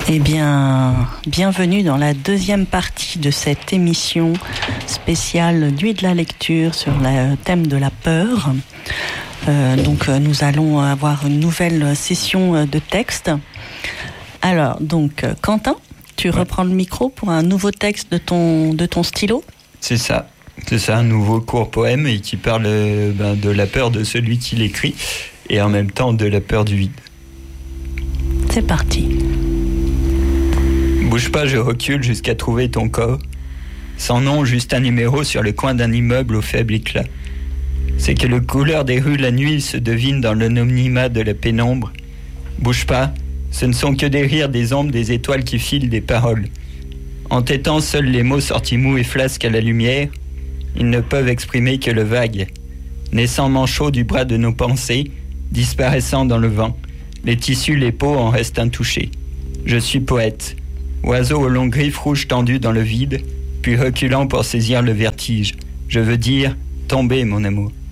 Eh bien, bienvenue dans la deuxième partie de cette émission spéciale Nuit de la lecture sur le thème de la peur. Nous allons avoir une nouvelle session de texte. Alors, Quentin, tu reprends le micro pour un nouveau texte de ton stylo ? C'est ça, un nouveau court poème et qui parle de la peur de celui qui l'écrit et en même temps de la peur du vide. C'est parti. Bouge pas, je recule jusqu'à trouver ton corps. Sans nom, juste un numéro sur le coin d'un immeuble au faible éclat. C'est que le couleur des rues la nuit se devine dans l'anonymat de la pénombre. Bouge pas, ce ne sont que des rires, des ombres, des étoiles qui filent des paroles. Entêtant seuls les mots sortis mous et flasques à la lumière, ils ne peuvent exprimer que le vague. Naissant manchot du bras de nos pensées, disparaissant dans le vent, les tissus, les peaux en restent intouchés. Je suis poète. Oiseau aux longues griffes rouges tendues dans le vide, puis reculant pour saisir le vertige. Je veux dire, tomber, mon amour.